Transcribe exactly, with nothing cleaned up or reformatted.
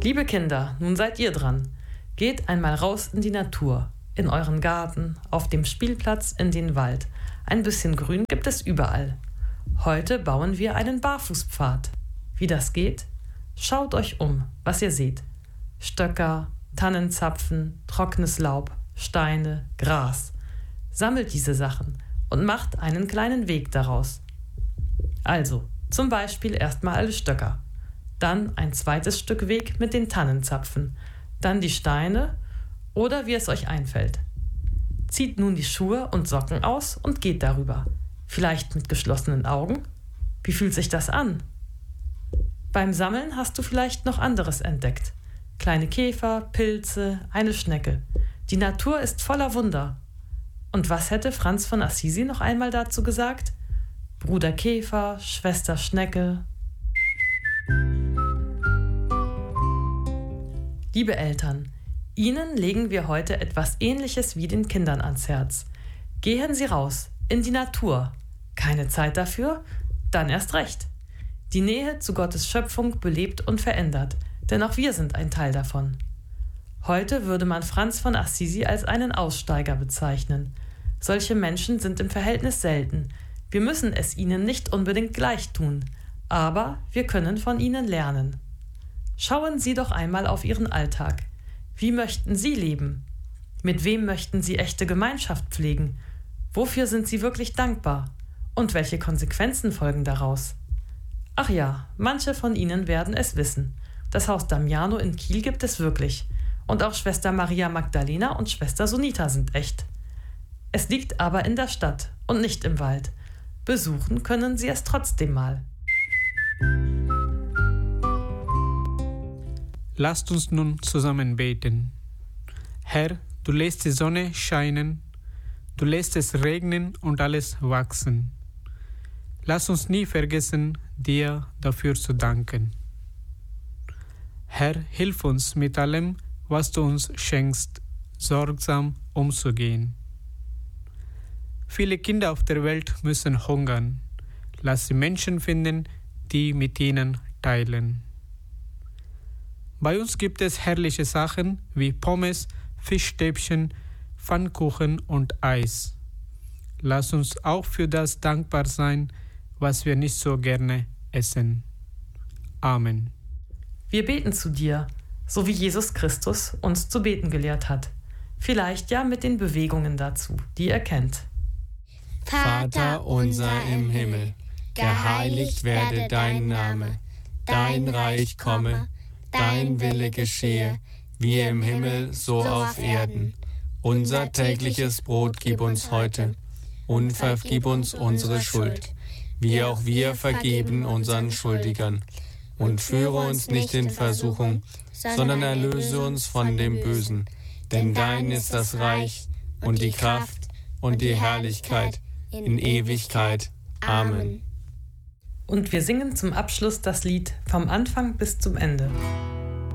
Liebe Kinder, nun seid ihr dran. Geht einmal raus in die Natur, in euren Garten, auf dem Spielplatz, in den Wald. Ein bisschen Grün gibt es überall. Heute bauen wir einen Barfußpfad. Wie das geht? Schaut euch um, was ihr seht. Stöcker, Tannenzapfen, trockenes Laub, Steine, Gras. Sammelt diese Sachen und macht einen kleinen Weg daraus. Also, zum Beispiel erstmal alle Stöcker. Dann ein zweites Stück Weg mit den Tannenzapfen. Dann die Steine oder wie es euch einfällt. Zieht nun die Schuhe und Socken aus und geht darüber. Vielleicht mit geschlossenen Augen? Wie fühlt sich das an? Beim Sammeln hast du vielleicht noch anderes entdeckt. Kleine Käfer, Pilze, eine Schnecke. Die Natur ist voller Wunder. Und was hätte Franz von Assisi noch einmal dazu gesagt? Bruder Käfer, Schwester Schnecke. Liebe Eltern, Ihnen legen wir heute etwas Ähnliches wie den Kindern ans Herz. Gehen Sie raus, in die Natur. Keine Zeit dafür? Dann erst recht. Die Nähe zu Gottes Schöpfung belebt und verändert, denn auch wir sind ein Teil davon. Heute würde man Franz von Assisi als einen Aussteiger bezeichnen. Solche Menschen sind im Verhältnis selten. Wir müssen es ihnen nicht unbedingt gleich tun, aber wir können von ihnen lernen. Schauen Sie doch einmal auf Ihren Alltag. Wie möchten Sie leben? Mit wem möchten Sie echte Gemeinschaft pflegen? Wofür sind Sie wirklich dankbar? Und welche Konsequenzen folgen daraus? Ach ja, manche von Ihnen werden es wissen. Das Haus Damiano in Kiel gibt es wirklich. Und auch Schwester Maria Magdalena und Schwester Sunita sind echt. Es liegt aber in der Stadt und nicht im Wald. Besuchen können Sie es trotzdem mal. Lasst uns nun zusammen beten. Herr, du lässt die Sonne scheinen, du lässt es regnen und alles wachsen. Lass uns nie vergessen, dir dafür zu danken. Herr, hilf uns mit allem, was du uns schenkst, sorgsam umzugehen. Viele Kinder auf der Welt müssen hungern. Lass sie Menschen finden, die mit ihnen teilen. Bei uns gibt es herrliche Sachen wie Pommes, Fischstäbchen, Pfannkuchen und Eis. Lass uns auch für das dankbar sein, was wir nicht so gerne essen. Amen. Wir beten zu dir, so wie Jesus Christus uns zu beten gelehrt hat. Vielleicht ja mit den Bewegungen dazu, die er kennt. Vater unser im Himmel, geheiligt werde dein Name, dein Reich komme, dein Wille geschehe, wie im Himmel, so auf Erden. Unser tägliches Brot gib uns heute und vergib uns unsere Schuld, wie auch wir vergeben unseren Schuldigern. Und führe uns nicht in Versuchung, sondern erlöse uns von dem Bösen. Denn dein ist das Reich und die Kraft und die Herrlichkeit in Ewigkeit. Amen. Und wir singen zum Abschluss das Lied vom Anfang bis zum Ende.